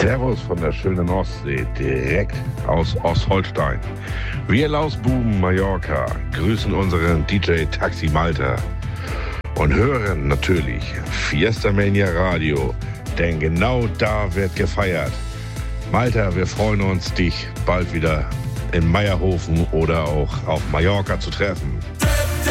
Servus von der schönen Ostsee, direkt aus Ostholstein. Wir Lausbuben Mallorca grüßen unseren DJ Taxi Malta und hören natürlich Fiesta Mania Radio, denn genau da wird gefeiert. Malta, wir freuen uns, dich bald wieder in Meierhofen oder auch auf Mallorca zu treffen.